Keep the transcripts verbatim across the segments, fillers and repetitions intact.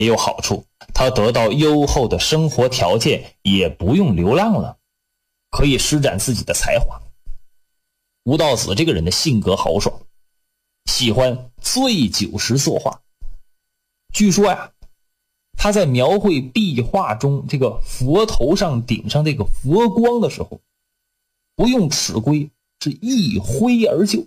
也有好处，他得到优厚的生活条件，也不用流浪了，可以施展自己的才华。吴道子这个人的性格豪爽，喜欢醉酒时作画。据说呀，他在描绘壁画中这个佛头上顶上这个佛光的时候，不用尺规，是一挥而就。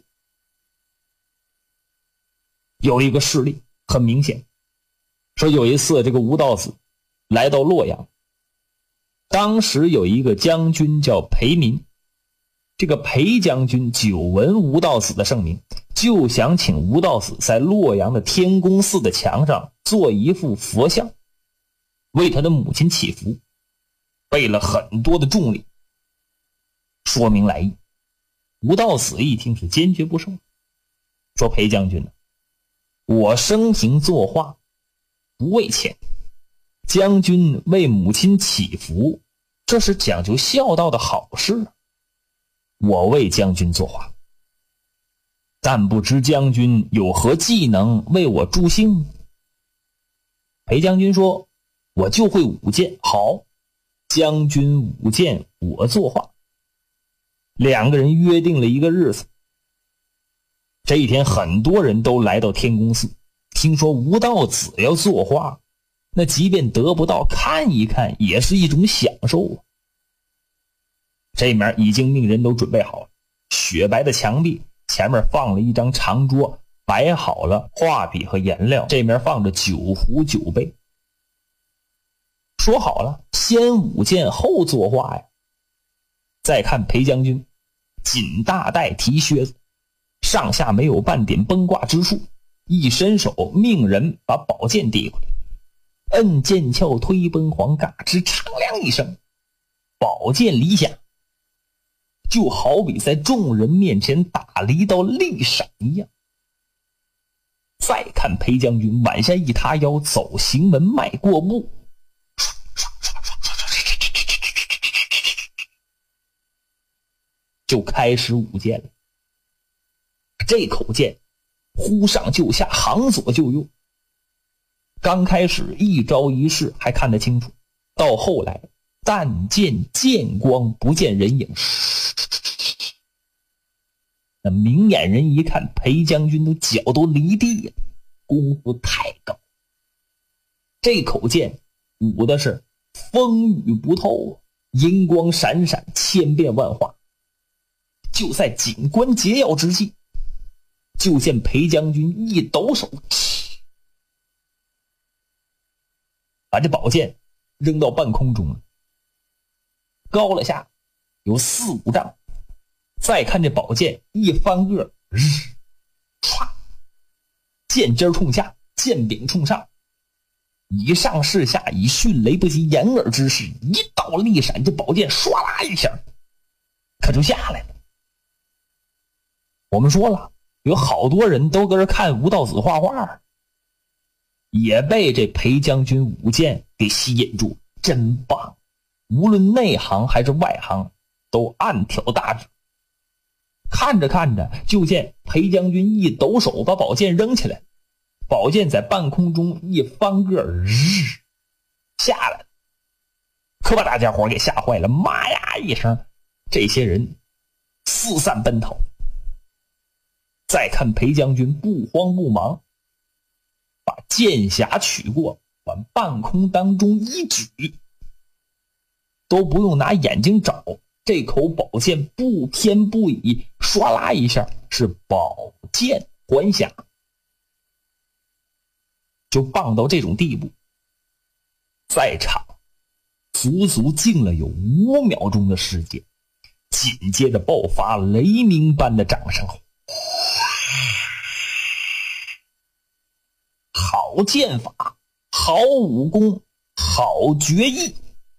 有一个事例很明显，说有一次这个吴道子来到洛阳，当时有一个将军叫裴民，这个裴将军久闻吴道子的盛名，就想请吴道子在洛阳的天宫寺的墙上做一幅佛像，为他的母亲祈福，备了很多的重礼。说明来意，吴道子一听是坚决不受，说裴将军呢，我生平作画不为钱，将军为母亲祈福，这是讲究孝道的好事，我为将军作画，但不知将军有何技能为我助兴。裴将军说，我就会舞剑。好，将军舞剑，我作画。两个人约定了一个日子。这一天很多人都来到天宫寺，听说吴道子要作画，那即便得不到，看一看也是一种享受啊。这面已经命人都准备好了，雪白的墙壁前面放了一张长桌，摆好了画笔和颜料，这面放着酒壶酒杯。说好了，先舞剑后作画呀。再看裴将军，锦大带提靴子，上下没有半点崩挂之处，一伸手命人把宝剑递过来，摁剑鞘推崩黄，嘎吱长亮一声，宝剑离下，就好比在众人面前打了一道利闪一样。再看裴将军往下一塌腰，走行门迈过步，就开始舞剑了。这口剑忽上就下，行左就右，刚开始一招一式还看得清楚，到后来但见剑光不见人影。那明眼人一看，裴将军都脚都离地了，功夫太高。这口剑舞的是风雨不透，银光闪闪，千变万化。就在紧关节要之际，就见裴将军一抖手，把这宝剑扔到半空中了，高了下有四五丈。再看这宝剑一翻个，日唰，剑尖冲下，剑柄冲上，以上势下，以迅雷不及掩耳之势，一道利闪，这宝剑唰啦一下可就下来了。我们说了，有好多人都搁这看吴道子画画，也被这裴将军舞剑给吸引住，真棒！无论内行还是外行，都暗挑大指。看着看着，就见裴将军一抖手把宝剑扔起来，宝剑在半空中一翻个，日下来了，可把大家伙给吓坏了，妈呀一声，这些人四散奔逃。再看裴将军不慌不忙，把剑匣取过，往半空当中一举，都不用拿眼睛找，这口宝剑不偏不倚，唰啦一下是宝剑还匣，就棒到这种地步。在场足足静了有五秒钟的时间，紧接着爆发雷鸣般的掌声。好剑法，好武功，好绝艺，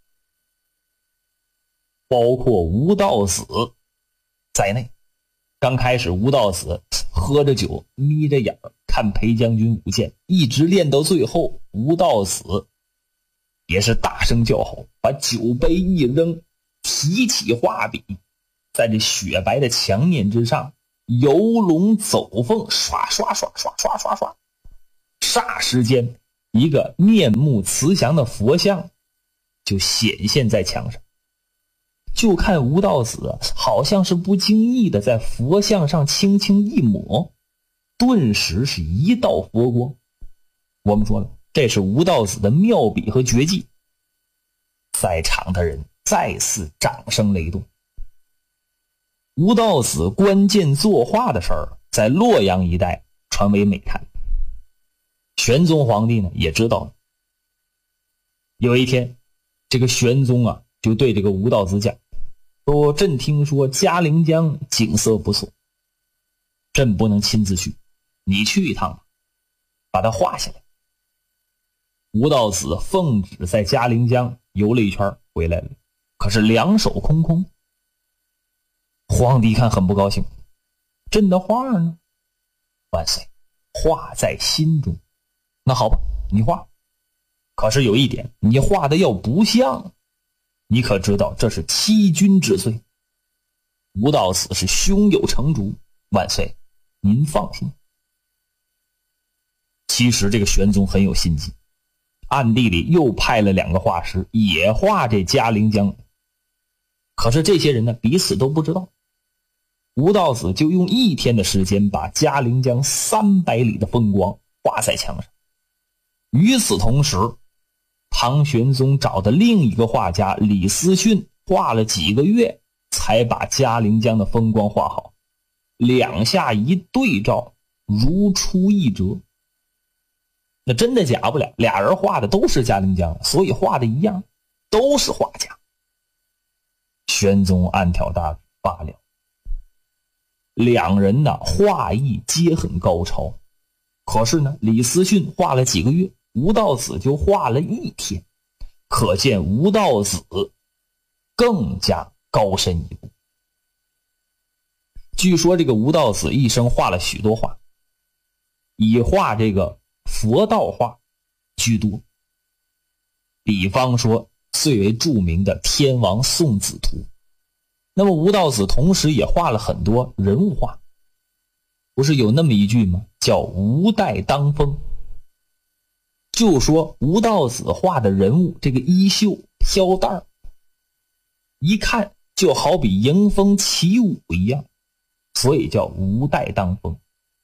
包括吴道子在内。刚开始吴道子喝着酒，眯着眼看裴将军舞剑，一直练到最后，吴道子也是大声叫好，把酒杯一扔，提起画笔，在这雪白的墙面之上游龙走凤，刷刷刷刷刷刷刷，霎时间一个面目慈祥的佛像就显现在墙上。就看吴道子好像是不经意的在佛像上轻轻一抹，顿时是一道佛光。我们说了，这是吴道子的妙笔和绝技。在场的人再次掌声雷动。吴道子关键作画的事儿在洛阳一带传为美谈。玄宗皇帝呢也知道了。有一天，这个玄宗啊就对这个吴道子讲，说朕听说嘉陵江景色不错，朕不能亲自去，你去一趟吧，把它画下来。吴道子奉旨在嘉陵江游了一圈回来了，可是两手空空。皇帝一看很不高兴，朕的画呢？万岁，画在心中。那好吧，你画，可是有一点，你画的要不像，你可知道这是欺君之罪。吴道子是胸有成竹，万岁您放心。其实这个玄宗很有心机，暗地里又派了两个画师也画这嘉陵江，可是这些人呢彼此都不知道。吴道子就用一天的时间把嘉陵江三百里的风光画在墙上。与此同时，唐玄宗找的另一个画家李思训画了几个月才把嘉陵江的风光画好，两下一对照，如出一辙。那真的假不了，俩人画的都是嘉陵江，所以画的一样，都是画家。玄宗暗挑大指罢了。两人呢画艺皆很高超，可是呢李思训画了几个月，吴道子就画了一天，可见吴道子更加高深一步。据说这个吴道子一生画了许多画，以画这个佛道画居多。比方说最为著名的天王送子图，那么吴道子同时也画了很多人物画。不是有那么一句吗？叫吴带当风。就说吴道子画的人物，这个衣袖飘带一看就好比迎风起舞一样，所以叫吴带当风。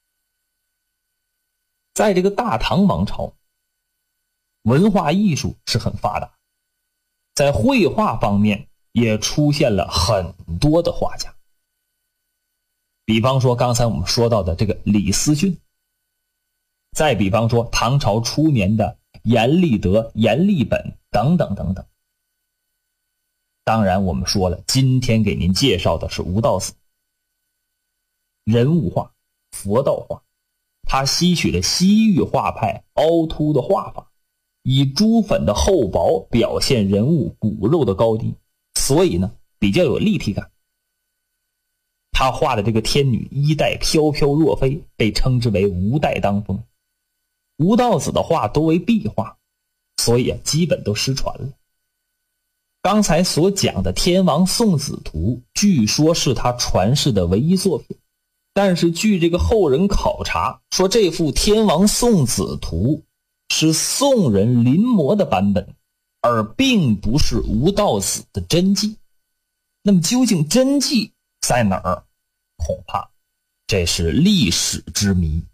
在这个大唐王朝，文化艺术是很发达，在绘画方面也出现了很多的画家。比方说刚才我们说到的这个李思训，再比方说唐朝初年的阎立德、阎立本等等等等。当然我们说了，今天给您介绍的是吴道子。人物画、佛道画，他吸取了西域画派凹凸的画法，以朱粉的厚薄表现人物骨肉的高低，所以呢比较有立体感。他画的这个天女衣带飘飘若飞，被称之为吴带当风。吴道子的画多为壁画，所以啊基本都失传了。刚才所讲的天王送子图据说是他传世的唯一作品，但是据这个后人考察说，这幅天王送子图是宋人临摹的版本，而并不是吴道子的真迹。那么究竟真迹在哪儿？恐怕这是历史之谜。